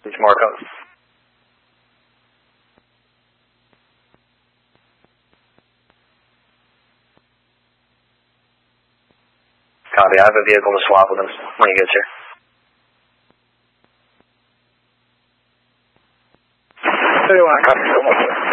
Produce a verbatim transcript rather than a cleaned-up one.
It's Marcos. Copy. I have a vehicle to swap with him when he gets here. thirty-one, copy so much.